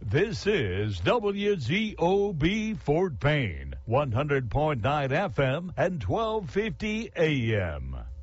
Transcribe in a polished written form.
This is WZOB Fort Payne, 100.9 FM and 1250 AM.